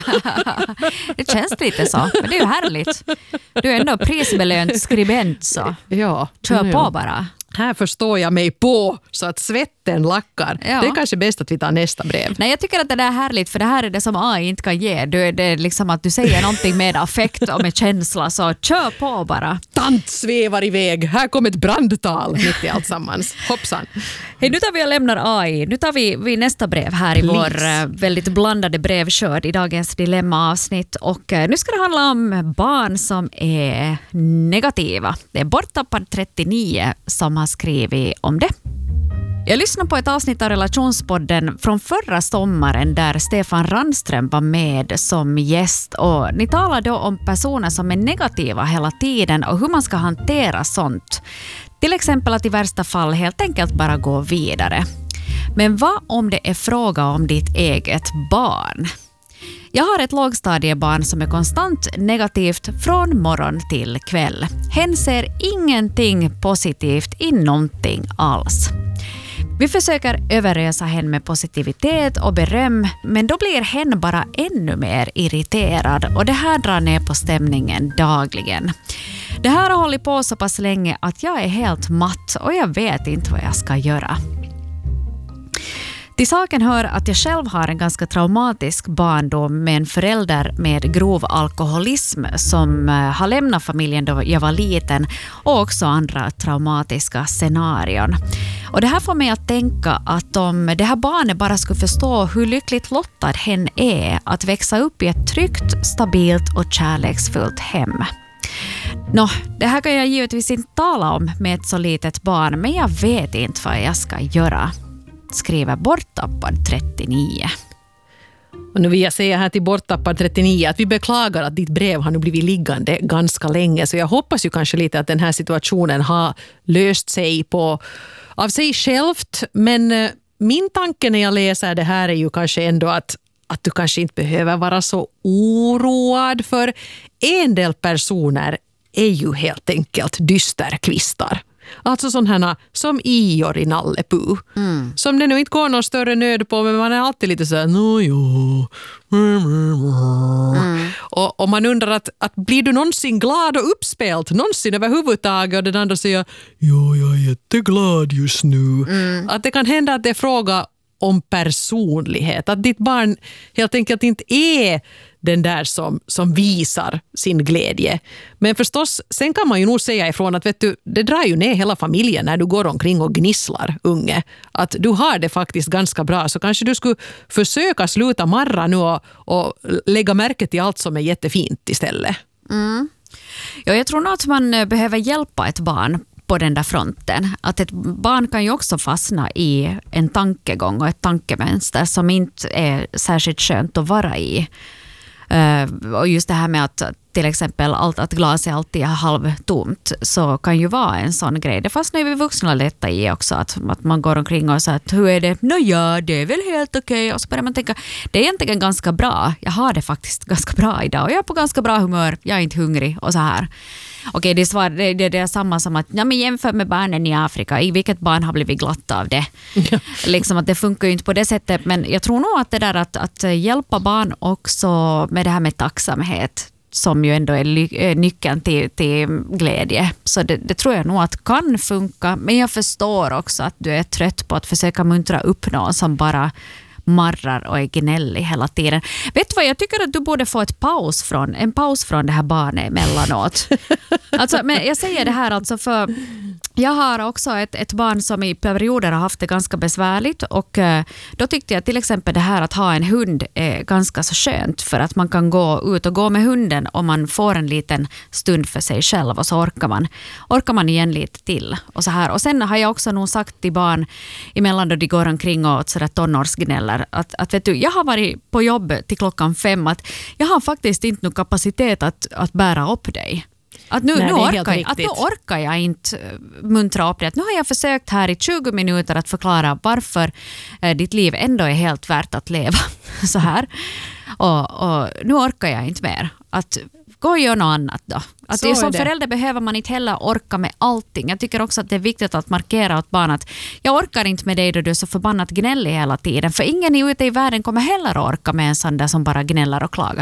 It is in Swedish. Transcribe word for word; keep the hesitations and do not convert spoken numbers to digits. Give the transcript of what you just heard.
Det känns lite så, men det är ju härligt. Du är ändå prisbelönt skribent, så ja, kör ja. på bara. Här förstår jag mig på så att svetten lackar. Ja. Det är kanske bäst att vi tar nästa brev. Nej, jag tycker att det där är härligt, för det här är det som A I inte kan ge. Du, det är liksom att du säger någonting med affekt och med känsla, så kör på bara. Tant svävar iväg. Här kommer ett brandtal mitt i allt sammans. Hoppsan. Hej, nu tar vi och lämnar A I. Nu tar vi, vi nästa brev här i Please. vår eh, väldigt blandade brevskörd i dagens dilemmaavsnitt. Och eh, nu ska det handla om barn som är negativa. Det är Borttappad trettionio som har skrivit om det. Jag lyssnade på ett avsnitt av Relationspodden från förra sommaren där Stefan Randström var med som gäst, och ni talade då om personer som är negativa hela tiden och hur man ska hantera sånt. Till exempel att i värsta fall helt enkelt bara gå vidare. Men vad om det är fråga om ditt eget barn? Jag har ett lågstadiebarn som är konstant negativt från morgon till kväll. Hen ser ingenting positivt i någonting alls. Vi försöker överösa henne med positivitet och beröm, men då blir hen bara ännu mer irriterad, och det här drar ner på stämningen dagligen. Det här har hållit på så pass länge att jag är helt matt och jag vet inte vad jag ska göra. Till saken hör att jag själv har en ganska traumatisk barndom med en förälder med grov alkoholism som har lämnat familjen då jag var liten, och också andra traumatiska scenarion. Och det här får mig att tänka att om det här barnet bara skulle förstå hur lyckligt lottad hen är att växa upp i ett tryggt, stabilt och kärleksfullt hem. Nå, det här kan jag givetvis inte tala om med ett så litet barn, men jag vet inte vad jag ska göra. Skriver Borttappad trettionio. Och nu vill jag säga här till Borttappad trettionio att vi beklagar att ditt brev har nu blivit liggande ganska länge, så jag hoppas ju kanske lite att den här situationen har löst sig på av sig självt, men min tanke när jag läser det här är ju kanske ändå att att du kanske inte behöver vara så oroad, för en del personer är ju helt enkelt dysterkvistar. Alltså sådana som Ior i Nalle Puh. Mm. Som det nu inte går någon större nöd på, men man är alltid lite så här, no, jo. Mm. Och, och man undrar att, att blir du någonsin glad och uppspelt någonsin överhuvudtaget, och den andra säger, jo, jag är jätteglad just nu. Mm. Att det kan hända att det är fråga om personlighet. Att ditt barn helt enkelt inte är den där som, som visar sin glädje. Men förstås, sen kan man ju nog säga ifrån att vet du, det drar ju ner hela familjen när du går omkring och gnisslar, unge. Att du har det faktiskt ganska bra, så kanske du skulle försöka sluta marra nu och, och lägga märke till allt som är jättefint istället. Mm. Ja, jag tror nog att man behöver hjälpa ett barn på den där fronten. Att ett barn kan ju också fastna i en tankegång och ett tankemönster som inte är särskilt skönt att vara i. Uh, och just det här med att till exempel allt, att glas är alltid halvtomt, så kan ju vara en sån grej. Det fastnar ju vi vuxna lätta i också, att, att man går omkring och säger att hur är det? Nå ja, det är väl helt okej. Okay. Och så börjar man tänka, det är egentligen ganska bra. Jag har det faktiskt ganska bra idag och jag är på ganska bra humör. Jag är inte hungrig och så här. Okej, det, svar, det, det, det är samma som att ja, men jämför med barnen i Afrika. I vilket barn har blivit glatt av det? Ja. Liksom att det funkar ju inte på det sättet. Men jag tror nog att det där att, att hjälpa barn också med det här med tacksamhet, som ju ändå är ly- nyckeln till, till glädje. Så det, det tror jag nog att kan funka. Men jag förstår också att du är trött på att försöka muntra upp någon som bara marrar och är gnällig hela tiden. Vet du vad, jag tycker att du borde få ett paus från, en paus från det här barnet emellanåt. Alltså, men jag säger det här alltså för jag har också ett, ett barn som i perioder har haft det ganska besvärligt, och eh, då tyckte jag till exempel det här att ha en hund är ganska så skönt, för att man kan gå ut och gå med hunden om man får en liten stund för sig själv, och så orkar man, orkar man igen lite till och så här. Och sen har jag också nog sagt till barn emellan då de går omkring och sådär tonårsgnäller att, att vet du, jag har varit på jobb till klockan fem, att jag har faktiskt inte någon kapacitet att, att bära upp dig. Att nu, Nej, nu, orkar, jag, att nu riktigt. orkar jag inte muntra upp det. Att nu har jag försökt här i tjugo minuter att förklara varför eh, ditt liv ändå är helt värt att leva så här. Och, och nu orkar jag inte mer. Att gå och göra något annat då. Att Så det, är som det. förälder behöver man inte heller orka med allting. Jag tycker också att det är viktigt att markera åt barn att jag orkar inte med dig då du är så förbannat gnällig hela tiden. För ingen ute i världen kommer heller orka med en sån där som bara gnäller och klagar.